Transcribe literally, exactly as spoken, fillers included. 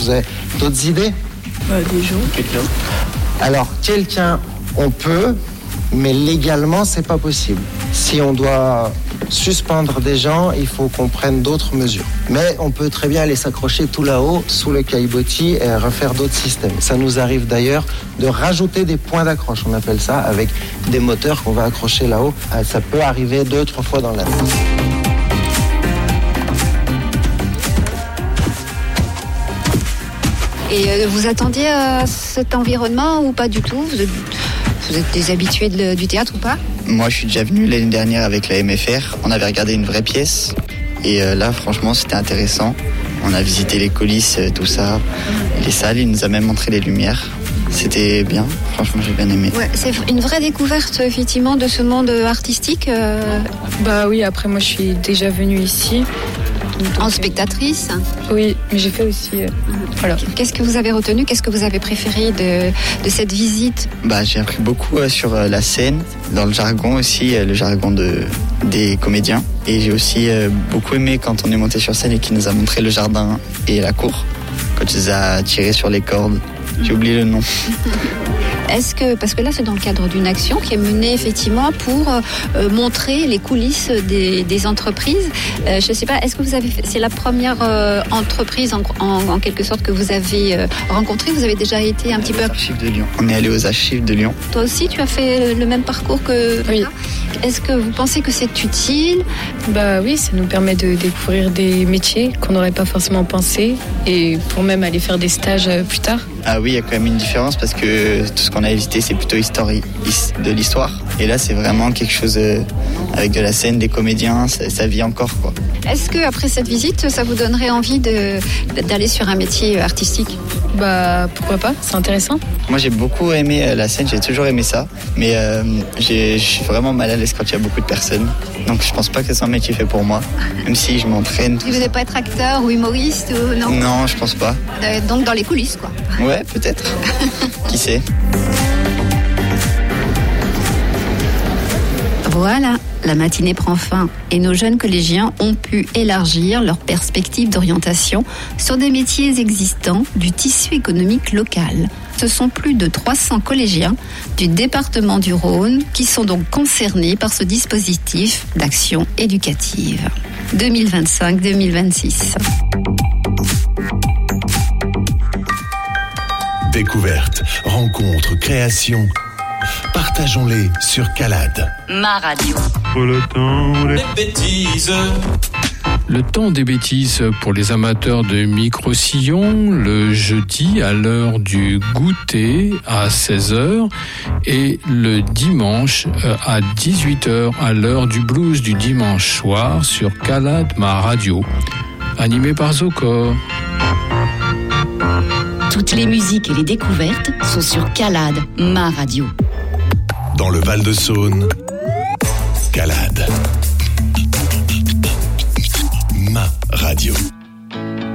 Vous avez d'autres idées ? Bah, des gens. Quelqu'un. Alors, quelqu'un, on peut, mais légalement, c'est pas possible. Si on doit suspendre des gens, il faut qu'on prenne d'autres mesures. Mais on peut très bien aller s'accrocher tout là-haut, sous le caillebotis, et refaire d'autres systèmes. Ça nous arrive d'ailleurs de rajouter des points d'accroche, on appelle ça, avec des moteurs qu'on va accrocher là-haut. Ça peut arriver deux, trois fois dans l'année. Et euh, vous attendiez à cet environnement ou pas du tout ? Vous êtes, vous êtes des habitués de, du théâtre ou pas ? Moi, je suis déjà venu l'année dernière avec la M F R. On avait regardé une vraie pièce. Et euh, là, franchement, c'était intéressant. On a visité les coulisses, tout ça. Les salles, il nous a même montré les lumières. C'était bien. Franchement, j'ai bien aimé. Ouais, c'est une vraie découverte, effectivement, de ce monde artistique. Euh... Bah oui, après, moi, je suis déjà venue ici. En spectatrice ? Oui, mais j'ai fait aussi... Euh, voilà. Qu'est-ce que vous avez retenu ? Qu'est-ce que vous avez préféré de, de cette visite ? Bah, j'ai appris beaucoup euh, sur euh, la scène, dans le jargon aussi, euh, le jargon de, des comédiens. Et j'ai aussi euh, beaucoup aimé quand on est monté sur scène et qu'il nous a montré le jardin et la cour. Quand il nous a tiré sur les cordes. J'ai oublié le nom. Est-ce que, parce que là c'est dans le cadre d'une action qui est menée effectivement pour euh, montrer les coulisses des, des entreprises. Euh, je ne sais pas, est-ce que vous avez, c'est la première euh, entreprise en, en, en quelque sorte que vous avez euh, rencontrée ? Vous avez déjà été un petit peu... Les archives de Lyon. On est allé aux archives de Lyon. Toi aussi tu as fait le même parcours que... Oui. Est-ce que vous pensez que c'est utile ? Bah oui, ça nous permet de découvrir des métiers qu'on n'aurait pas forcément pensé et pour même aller faire des stages plus tard. Ah oui, il y a quand même une différence parce que tout ce qu'on a visité, c'est plutôt histori- de l'histoire. Et là, c'est vraiment quelque chose euh, avec de la scène, des comédiens, ça, ça vit encore, quoi. Est-ce qu'après cette visite, ça vous donnerait envie de, d'aller sur un métier artistique ? Bah pourquoi pas, c'est intéressant. Moi, j'ai beaucoup aimé euh, la scène, j'ai toujours aimé ça. Mais euh, j'ai, je suis vraiment mal à l'aise quand il y a beaucoup de personnes. Donc je pense pas que c'est un métier fait pour moi, même si je m'entraîne. Vous voulez pas être acteur ou humoriste ou non ? Non, je pense pas. Euh, donc dans les coulisses, quoi. Ouais, peut-être. Qui sait ? Voilà, la matinée prend fin et nos jeunes collégiens ont pu élargir leurs perspectives d'orientation sur des métiers existants du tissu économique local. Ce sont plus de trois cents collégiens du département du Rhône qui sont donc concernés par ce dispositif d'action éducative deux mille vingt-cinq deux mille vingt-six. Découverte, rencontre, création. Partageons-les sur Calade. Ma radio. Le temps des bêtises. Le temps des bêtises pour les amateurs de micro-sillons, le jeudi à l'heure du goûter à seize heures et le dimanche à dix-huit heures à l'heure du blues du dimanche soir sur Calade, ma radio. Animé par Zocor. Toutes les musiques et les découvertes sont sur Calade, ma radio. Dans le Val-de-Saône, Calade.